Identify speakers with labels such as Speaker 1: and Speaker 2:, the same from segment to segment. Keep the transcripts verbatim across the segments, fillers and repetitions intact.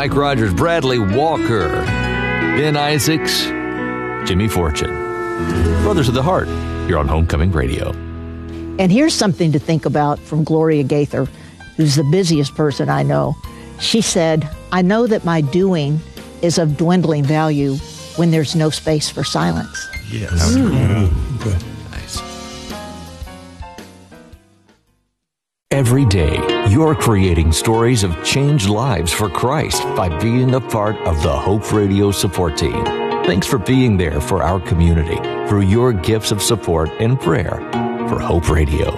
Speaker 1: Mike Rogers, Bradley Walker, Ben Isaacs, Jimmy Fortune. Brothers of the Heart, here on Homecoming Radio.
Speaker 2: And here's something to think about from Gloria Gaither, who's the busiest person I know. She said, I know that my doing is of dwindling value when there's no space for silence.
Speaker 3: Yes. Mm. Good.
Speaker 1: Nice. Every day, you're creating stories of changed lives for Christ by being a part of the Hope Radio support team. Thanks for being there for our community through your gifts of support and prayer for Hope Radio.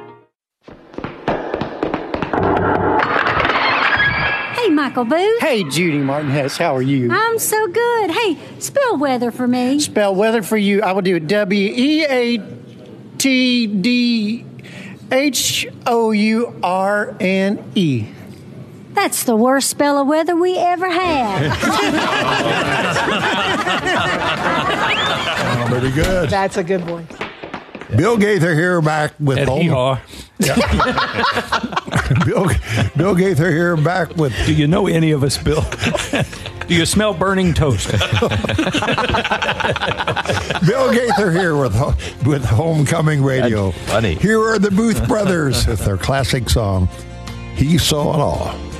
Speaker 4: Hey, Michael Booth.
Speaker 5: Hey, Judy Martin Hess. How are you?
Speaker 4: I'm so good. Hey, spell weather for me.
Speaker 5: Spell weather for you. I will do W E A T D H O U R N E.
Speaker 4: That's the worst spell of weather we ever had.
Speaker 3: Oh, pretty good.
Speaker 2: That's a good one.
Speaker 3: Bill Gaither here back with
Speaker 6: At
Speaker 3: home. Yeah. Bill, Bill Gaither here back with.
Speaker 6: Do you know any of us, Bill? Do you smell burning toast?
Speaker 3: Bill Gaither here with with Homecoming Radio.
Speaker 1: That's funny.
Speaker 3: Here are the Booth Brothers with their classic song, He Saw It All.